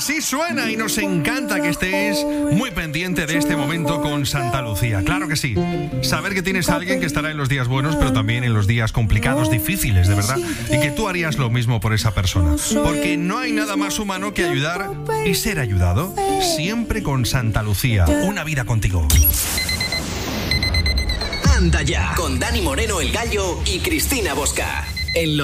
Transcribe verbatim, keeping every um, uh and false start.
Así suena y nos encanta que estés muy pendiente de este momento con Santa Lucía. Claro que sí. Saber que tienes a alguien que estará en los días buenos, pero también en los días complicados, difíciles, de verdad. Y que tú harías lo mismo por esa persona. Porque no hay nada más humano que ayudar y ser ayudado. Siempre con Santa Lucía. Una vida contigo. Anda ya, con Dani Moreno, el Gallo, y Cristina Bosca. En los